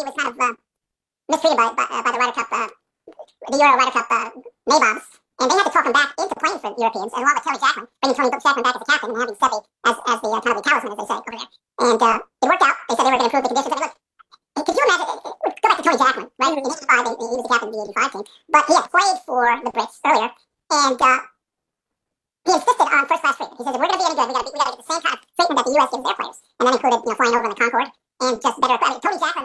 he was kind of mistreated by the Ryder Cup, the Euro Ryder Cup nabobs. And they had to talk him back into playing for Europeans, and along with Tony Jacklin, bringing Tony Jacklin back as a captain and having Seve as the kind of the talisman, as they say over there. And it worked out. They said they were going to improve the conditions. I mean, look, could you imagine? Go back to Tony Jacklin, right? In '85, he was the captain of the '85 team, but he had played for the Brits earlier, and he insisted on first-class treatment. He says, if we're going to be any good, we got to get the same kind of treatment that the U.S. gives their players, and that included, flying over in the Concorde and just better. I mean, Tony Jacklin